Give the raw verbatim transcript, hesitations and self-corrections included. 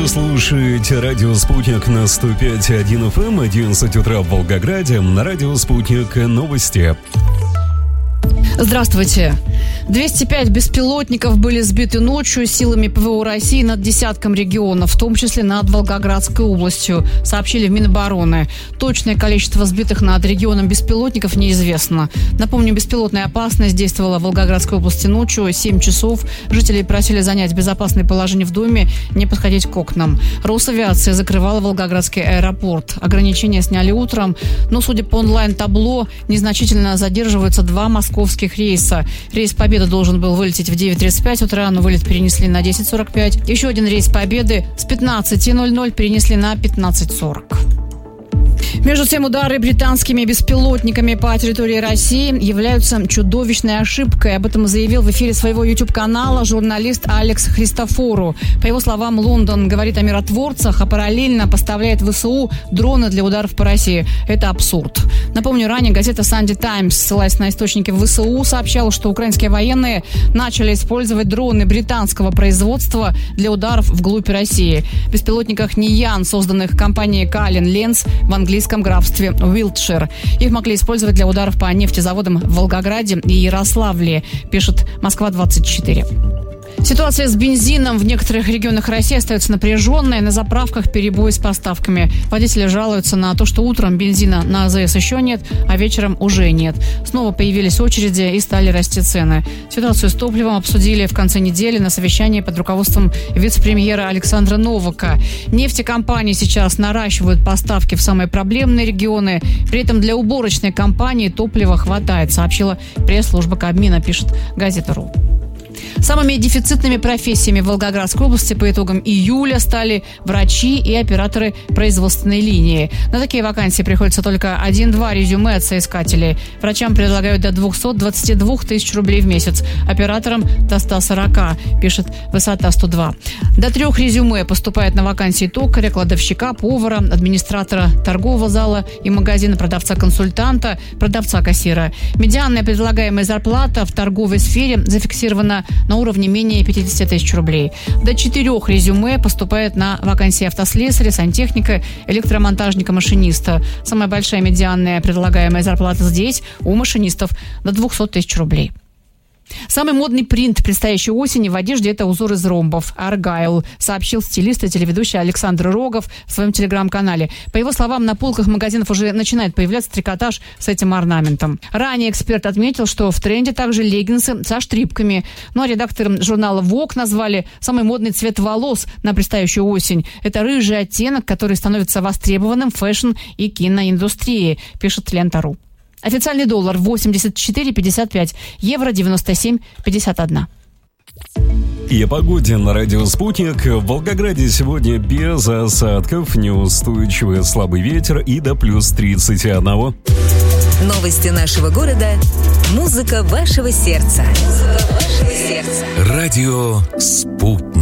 слушаете радио «Спутник» на сто пять и один эф эм, одиннадцать утра в Волгограде, на радио «Спутник» новости. Здравствуйте. двести пять беспилотников были сбиты ночью силами ПВО России над десятком регионов, в том числе над Волгоградской областью, сообщили в Минобороны. Точное количество сбитых над регионом беспилотников неизвестно. Напомню, беспилотная опасность действовала в Волгоградской области ночью семь часов. Жителей просили занять безопасное положение в доме, не подходить к окнам. Росавиация закрывала Волгоградский аэропорт. Ограничения сняли утром, но, судя по онлайн-табло, незначительно задерживаются два московских рейса. Рейс «Победа» должен был вылететь в девять тридцать пять утра, но вылет перенесли на десять сорок пять. Еще один рейс «Победы» с пятнадцати ноль-ноль перенесли на пятнадцать сорок. Между тем, удары британскими беспилотниками по территории России являются чудовищной ошибкой. Об этом заявил в эфире своего YouTube-канала журналист Алекс Христофору. По его словам, Лондон говорит о миротворцах, а параллельно поставляет ВСУ дроны для ударов по России. Это абсурд. Напомню, ранее газета Sunday Times, ссылаясь на источники ВСУ, сообщала, что украинские военные начали использовать дроны британского производства для ударов вглубь России. В беспилотниках Ниян, созданных компанией Калин Ленс в английском графстве Уилтшир. Их могли использовать для ударов по нефтезаводам в Волгограде и Ярославле, пишет Москва двадцать четыре. Ситуация с бензином в некоторых регионах России остается напряженной. На заправках перебои с поставками. Водители жалуются на то, что утром бензина на АЗС еще нет, а вечером уже нет. Снова появились очереди и стали расти цены. Ситуацию с топливом обсудили в конце недели на совещании под руководством вице-премьера Александра Новака. Нефтекомпании сейчас наращивают поставки в самые проблемные регионы. При этом для уборочной компании топлива хватает, сообщила пресс-служба Кабмина, пишет газета.ру. Самыми дефицитными профессиями в Волгоградской области по итогам июля стали врачи и операторы производственной линии. На такие вакансии приходится только один-два резюме от соискателей. Врачам предлагают до двухсот двадцати двух тысяч рублей в месяц, операторам до ста сорока, пишет Высота сто два. До трех резюме поступает на вакансии токаря, кладовщика, повара, администратора торгового зала и магазина, продавца-консультанта, продавца-кассира. Медианная предлагаемая зарплата в торговой сфере зафиксирована на уровне менее пятидесяти тысяч рублей. До четырех резюме поступает на вакансии автослесаря, сантехника, электромонтажника, машиниста. Самая большая медианная предлагаемая зарплата здесь у машинистов до двухсот тысяч рублей. Самый модный принт предстоящей осени в одежде – это узор из ромбов «Аргайл», сообщил стилист и телеведущий Александр Рогов в своем телеграм-канале. По его словам, на полках магазинов уже начинает появляться трикотаж с этим орнаментом. Ранее эксперт отметил, что в тренде также леггинсы со штрипками. Ну а редакторы журнала Vogue назвали самый модный цвет волос на предстоящую осень. Это рыжий оттенок, который становится востребованным в фэшн- и киноиндустрии, пишет Лента.ру. Официальный доллар восемьдесят четыре пятьдесят пять, евро девяносто семь пятьдесят один. И о погоде на радио «Спутник». В Волгограде сегодня без осадков, неустойчивый слабый ветер и до плюс тридцати одного. Новости нашего города. Музыка вашего сердца. Музыка вашего сердца. Радио «Спутник».